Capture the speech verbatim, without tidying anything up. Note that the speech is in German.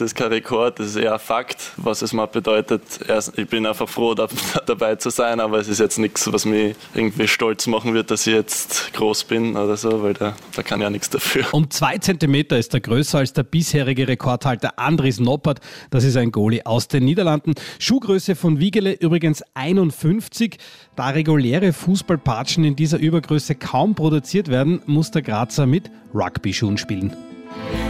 das ist kein Rekord, das ist eher ein Fakt, was es mal bedeutet. Ich bin einfach froh, da, dabei zu sein, aber es ist jetzt nichts, was mich irgendwie stolz machen wird, dass ich jetzt groß bin oder so, weil da, da kann ich ja nichts dafür. Um zwei Zentimeter ist er größer als der bisherige Rekordhalter Andries Noppert. Das ist ein Goalie aus den Niederlanden. Schuhgröße von Wiegele übrigens einundfünfzig. Da reguläre Fußballpatschen in dieser Übergröße kaum produziert werden, muss der Grazer mit Rugby-Schuhen spielen.